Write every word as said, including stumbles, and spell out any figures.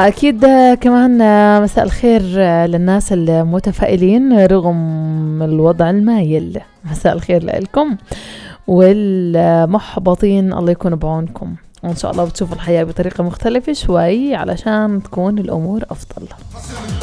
أكيد كمان مساء الخير للناس المتفائلين رغم الوضع المايل. مساء الخير لكم، والمحبطين الله يكون بعونكم، وإن شاء الله بتشوفوا الحياة بطريقة مختلفة شوي علشان تكون الأمور أفضل.